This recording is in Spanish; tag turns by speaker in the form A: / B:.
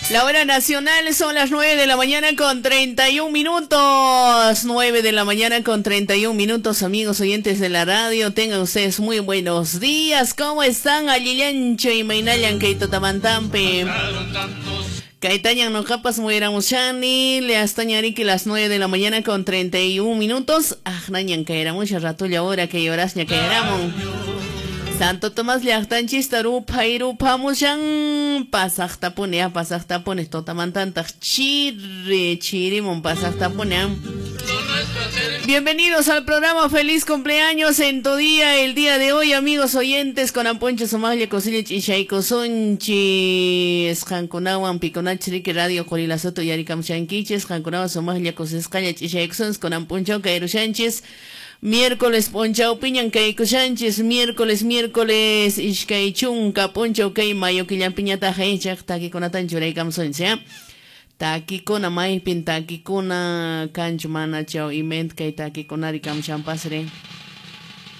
A: La hora nacional son las 9 de la mañana con 31 minutos. 9 de la mañana con 31 minutos, amigos oyentes de la radio. Tengan ustedes muy buenos días. ¿Cómo están? Allilancho y Mainayan Keito Tamantampe. Caitañan no capas mueramuchani. Le astañariki las 9 de la mañana con 31 minutos. Nañan caerá mucho rato ya ahora que lloras ya caeramos. Santo Tomás Llaqtanchis tarupa irupamushan pasaqtapuni totamantantaq chirimon pasaqtapuni. Bienvenidos al programa Feliz Cumpleaños en tu día, el día de hoy, amigos oyentes, con Amponcho Somaglia Cosilich y Shaiko Sonchis, Jankunawan Piconachrik Radio Corila Soto y Arikam Shankiches, Jankunawan Somaglia Cosescaya y Shaiko Sons con Amponcho Cairo Sánchez. Miércoles Ponchao Piñan Keiko Sánchez, miércoles Ishkay Chunka Ponchao Kay Mayo Killan Piñata Heichak Taki con Atanchuray Kamsoncia Taki con Amaipin Taki con Kanchumana Chao Iment Kay Taki con Arikam Champasre.